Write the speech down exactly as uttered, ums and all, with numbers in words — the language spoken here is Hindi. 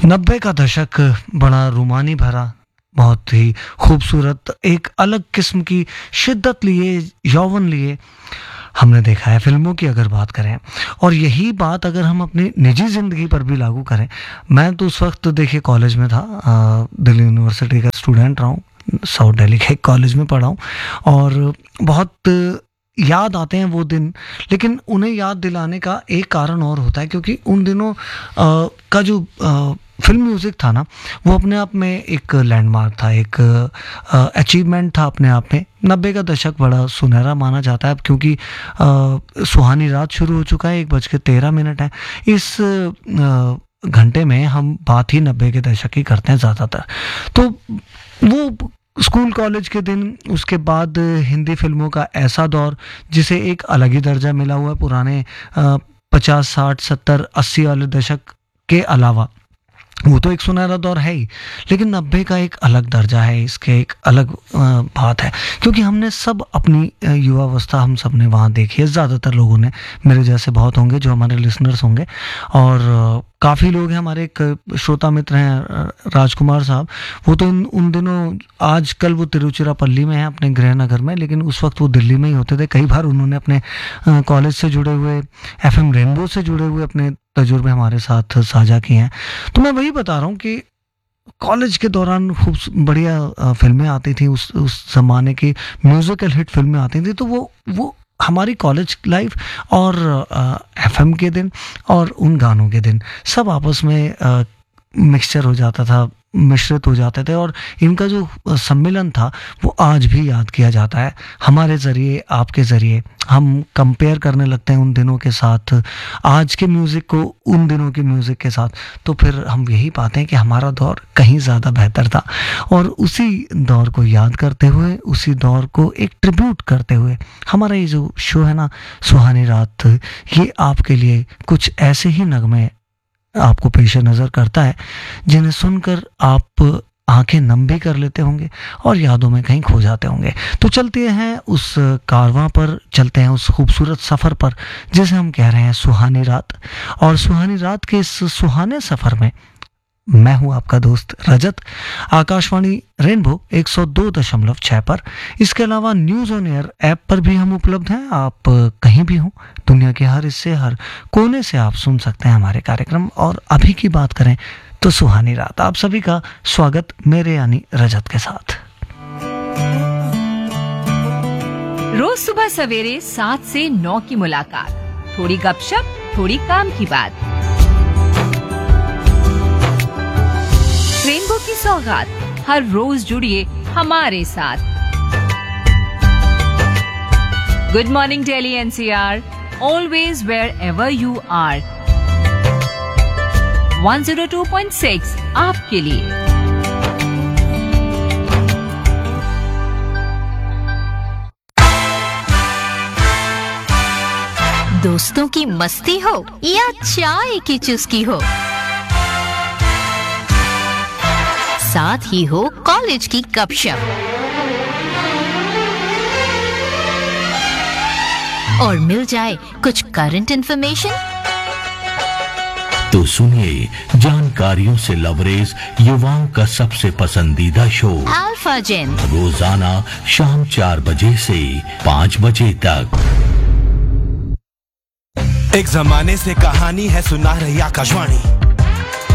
नब्बे का दशक बड़ा रूमानी भरा, बहुत ही खूबसूरत, एक अलग किस्म की शिद्दत लिए, यौवन लिए हमने देखा है फिल्मों की अगर बात करें। और यही बात अगर हम अपनी निजी ज़िंदगी पर भी लागू करें, मैं तो उस वक्त देखिए कॉलेज में था, अ, दिल्ली यूनिवर्सिटी का स्टूडेंट रहा हूँ, साउथ दिल्ली के एक कॉलेज में पढ़ा हूँ और बहुत याद आते हैं वो दिन। लेकिन उन्हें याद दिलाने का एक कारण और होता है, क्योंकि उन दिनों अ, का जो अ, फिल्म म्यूज़िक था ना, वो अपने आप में एक लैंडमार्क था, एक अचीवमेंट था अपने आप में। नब्बे का दशक बड़ा सुनहरा माना जाता है अब, क्योंकि अ, सुहानी रात शुरू हो चुका है, एक बज के तेरह मिनट है। इस अ, घंटे में हम बात ही नब्बे के दशक की करते हैं ज़्यादातर। तो वो स्कूल कॉलेज के दिन, उसके बाद हिंदी फिल्मों का ऐसा दौर जिसे एक अलग ही दर्जा मिला हुआ है पुराने पचास साठ सत्तर अस्सी वाले दशक के अलावा। वो तो एक सुनहरा दौर है ही, लेकिन नब्बे का एक अलग दर्जा है, इसके एक अलग अ, बात है, क्योंकि हमने सब अपनी अ, युवावस्था हम सब ने वहाँ देखी है। ज़्यादातर लोगों ने, मेरे जैसे बहुत होंगे जो हमारे लिसनर्स होंगे, और काफ़ी लोग हैं हमारे, एक श्रोता मित्र हैं अ, राजकुमार साहब, वो तो उन उन दिनों, आजकल वो तिरुचिरापल्ली में हैं अपने गृहनगर में, लेकिन उस वक्त वो दिल्ली में ही होते थे। कई बार उन्होंने अपने अ, कॉलेज से जुड़े हुए, एफएम रेनबो से जुड़े हुए अपने तजुर्बे हमारे साथ साझा किए हैं। तो मैं वही बता रहा हूँ कि कॉलेज के दौरान खूब बढ़िया अ, फिल्में आती थी, उस उस ज़माने की म्यूज़िकल हिट फिल्में आती थी। तो वो वो हमारी कॉलेज लाइफ और एफएम के दिन और उन गानों के दिन सब आपस में अ, मिक्सचर हो जाता था, मिश्रित हो जाते थे, और इनका जो सम्मिलन था वो आज भी याद किया जाता है हमारे ज़रिए, आपके ज़रिए। हम कंपेयर करने लगते हैं उन दिनों के साथ, आज के म्यूज़िक को उन दिनों के म्यूज़िक के साथ, तो फिर हम यही पाते हैं कि हमारा दौर कहीं ज़्यादा बेहतर था। और उसी दौर को याद करते हुए, उसी दौर को एक ट्रिब्यूट करते हुए, हमारा ये जो शो है ना, सुहानी रात, ये आपके लिए कुछ ऐसे ही नगमे आपको पेश नज़र करता है जिन्हें सुनकर आप आंखें नम भी कर लेते होंगे और यादों में कहीं खो जाते होंगे। तो चलते हैं उस कारवां पर, चलते हैं उस खूबसूरत सफ़र पर जिसे हम कह रहे हैं सुहानी रात। और सुहानी रात के इस सुहाने सफ़र में मैं हूं आपका दोस्त रजत, आकाशवाणी रेनबो एक सौ दो दशमलव छह पर। इसके अलावा न्यूज़ ऑन एयर ऐप पर भी हम उपलब्ध हैं। आप कहीं भी हों, दुनिया के हर हिस्से, हर कोने से आप सुन सकते हैं हमारे कार्यक्रम। और अभी की बात करें तो सुहानी रात, आप सभी का स्वागत मेरे यानी रजत के साथ। रोज सुबह सवेरे सात से नौ की मुलाकात, थोड़ी गपशप, थोड़ी काम की बात। रेनबो की सौगात, हर रोज जुड़िए हमारे साथ। Good morning Delhi NCR, always wear ever you are. एक सौ दो पॉइंट छह आपके लिए। दोस्तों की मस्ती हो या चाय की चुस्की हो, साथ ही हो कॉलेज की गपशप, और मिल जाए कुछ करंट इंफॉर्मेशन, तो सुनिए जानकारियों से लबरेज युवाओं का सबसे पसंदीदा शो अल्फा जेन, रोजाना शाम चार बजे से पाँच बजे तक। एक जमाने से कहानी है सुना रही आकाशवाणी,